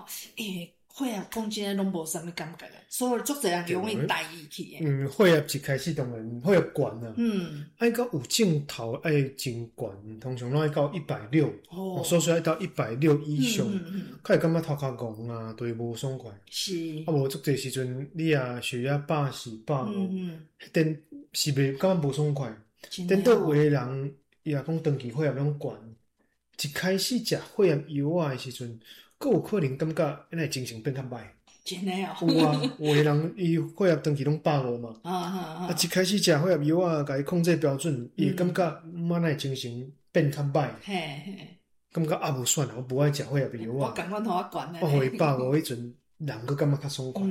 血压讲真诶拢无啥物感觉诶，所以足侪人容易带伊去诶。 血压一开始当然血压悬啊，爱到有镜头爱真悬，通常拢爱到160，所以爱到160以上，才会感觉头壳戆啊，对无爽快。 是。 无足侪时阵，你血压84、85，迄阵是袂感觉无爽快。等到有诶人伊也讲长期血压拢悬，一开始食血压药诶时阵，佫有可能感觉咱诶精神变较歹。 真诶哦。 有啊，有诶人伊血压长期拢150嘛，一开始食血压药甲伊控制标准，伊会感觉咱诶精神变较歹。感觉无算啦，我无爱食血压药我感觉头壳悬诶。 我互伊150迄阵，人佫感觉较爽快。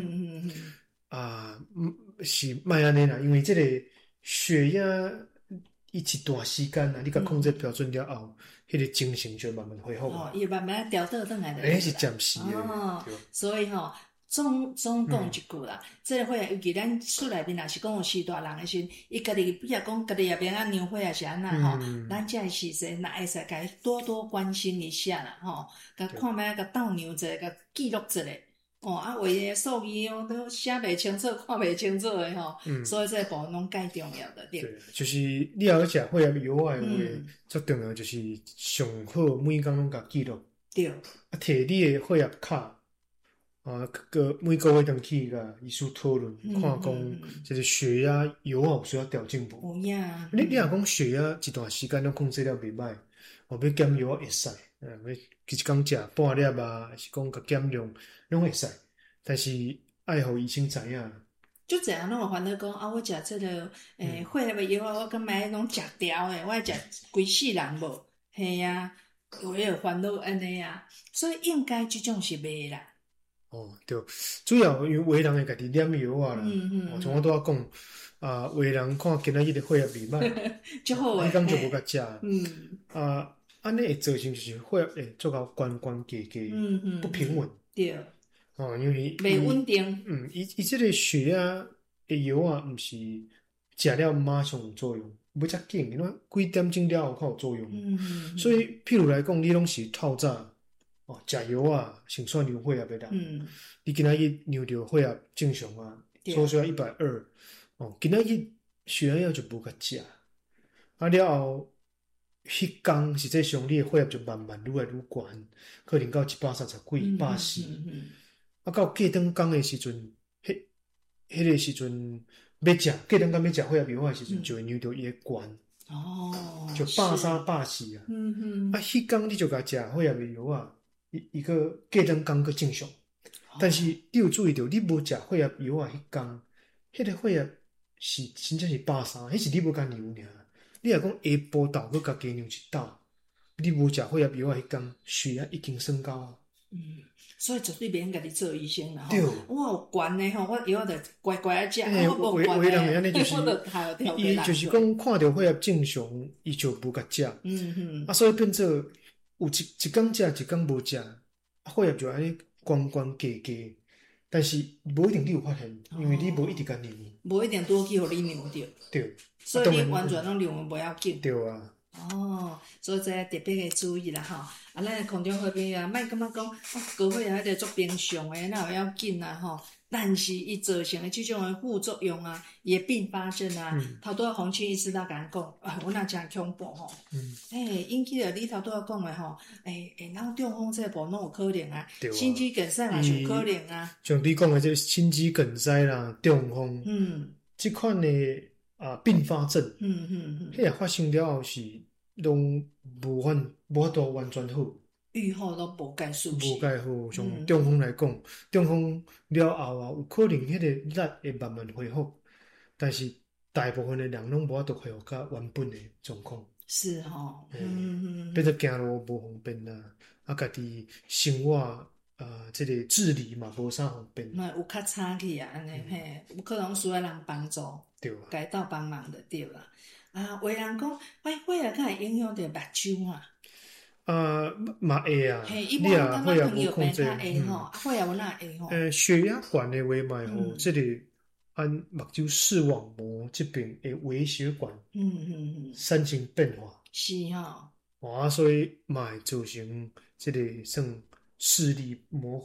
是莫安尼啦，因为即个血压伊一段时间啊，你甲控制标准了后，迄个精神就慢慢恢复。 伊慢慢调倒转来的。 迄是暂时诶。 所以总讲一句啦，这个血压，尤其咱厝内面若是讲有时大人诶时，伊家己比如讲家己也免量血压是安那咱这个时阵若会使甲伊多多关心一下啦甲看觅甲斗量者，甲记录一下。为数字都写袂清楚，看袂清楚诶所以这部分拢介重要的对。 就是你要食血压药诶话，最重要就是上好每工拢甲记录。 对。 摕你诶血压卡。每个月登去甲医师讨论，看讲就是血压药有需要调整无？ 有呀。 你若讲血压一段时间拢控制了袂歹，要减药会使，要一工食半粒啊，还是讲甲减量拢会使，但是爱互医生知影。 足侪人拢有烦恼讲我食这个血压的药我感觉拢食调诶，我爱食规世人无？嘿啊，有迄个烦恼安尼啊，所以应该即种是袂啦。 对，主要因为有的人会家己念药啦，像我拄仔讲有的人看今仔日的血压袂歹， 足好诶， 你讲就无甲食，安尼会造成就是血压会做到悬悬低低，不平稳， 对， 因为袂稳定， 伊即个血压的药毋是食了马上有作用，要遮紧，因为几点钟了后才有作用，所以譬如来讲，你拢是透早。食药先算量血压的人，你今仔日量着血压正常所需要120，今仔日血压药就无甲食，了后迄天实际上你的血压就慢慢愈来愈悬，可能到130几、140，到过顿工的时阵，迄个时阵要食过顿工要食血压药的时阵，就会量着伊的悬。就130、140迄天你就甲食血压的药伊个过顿工个正常，但是你有注意到，你无食血压药迄天，迄个血压是真正是130，迄是你无甲量尔。你若讲下晡昼佮加量一斗，你无食血压药迄天，血压已经升高所以绝对免家己做医生啦。 对， 我有悬的我药就乖乖啊食，我无悬的人安尼就是，伊就是讲看到血压正常，伊就无甲食。所以变做有一工食，一工无食，血压就安尼悬悬低低。但是无一定你有发现，因为你无一直甲量， 无一定拄好去互你量着。 对， 所以你完全拢量无要紧。 对啊。 所以这特别的注意啦咱空中好朋友莫感觉讲高血压迄个足平常诶，哪有要紧啊但是伊造成的这种的副作用也并发症头拄仔洪清医师甲咱讲，我若真恐怖引起了你头拄仔讲的脑中风这部拢有可能心肌梗塞嘛是有可能像你讲的这心肌梗塞啦、中风，这款的并发症，迄个发生了后是拢无法度完全好， 愈后都无介舒适， 无介好。像中风来讲，中风了后有可能迄个力会慢慢恢复，但是大部分的人拢无法度恢复到原本的状况。 是变做行路无方便啦，家己生活这个自理嘛无啥方便， 有较差去安尼有可能需要人帮助， 对该到帮忙就对啦。有人讲血压会影响到目睭嘛会一般感觉糖尿病较会血压有哪会血压悬的话嘛这个按目睭视网膜这边的微血管产生变化， 是所以嘛会造成这个算视力模